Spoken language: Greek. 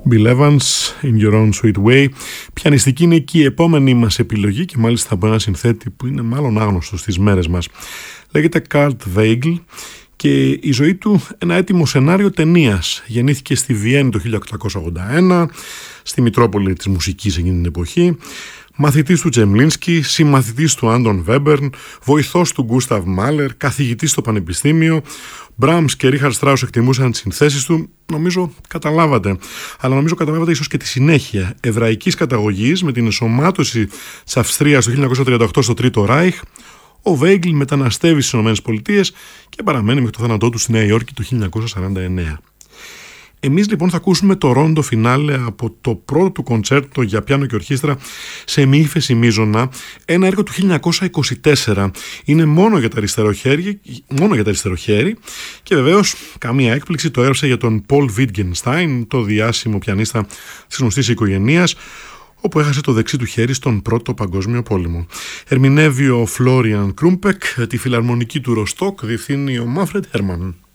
Bill Evans, In Your Own Sweet Way. Πιανιστική είναι και η επόμενη μας επιλογή και μάλιστα από ένα συνθέτη που είναι μάλλον άγνωστος στις μέρες μας. Λέγεται Kurt Weill και η ζωή του ένα έτοιμο σενάριο ταινίας. Γεννήθηκε στη Βιέννη το 1881, στη Μητρόπολη της μουσικής εκείνη την εποχή. Μαθητής του Τζεμλίνσκι, συμμαθητής του Άντων Βέμπερν, βοηθός του Γκούσταβ Μάλερ, καθηγητής στο πανεπιστήμιο. Μπράμς και Ρίχαρντ Στράους εκτιμούσαν τις συνθέσεις του, νομίζω καταλάβατε. Αλλά νομίζω καταλάβατε ίσως και τη συνέχεια. Εβραϊκής καταγωγής με την ενσωμάτωση της Αυστρίας το 1938 στο Τρίτο Ράιχ, ο Βέιγκλ μεταναστεύει στις ΗΠΑ και παραμένει μέχρι το θάνατό του στη Νέα Υόρκη το 1949. Εμείς λοιπόν θα ακούσουμε το ρόντο φινάλε από το πρώτο του κοντσέρτο για πιάνο και ορχήστρα σε μη-ύφεση μείζωνα, ένα έργο του 1924. Είναι μόνο για το αριστερό χέρι και βεβαίως καμία έκπληξη, το έγραψε για τον Πολ Βίτγενστάιν, το διάσημο πιανίστα της γνωστής οικογενείας, όπου έχασε το δεξί του χέρι στον Πρώτο Παγκόσμιο Πόλεμο. Ερμηνεύει ο Φλόριαν Κρούμπεκ, τη φιλαρμονική του Ροστόκ διευθύνει ο Μάνφρεντ Χέρμαν.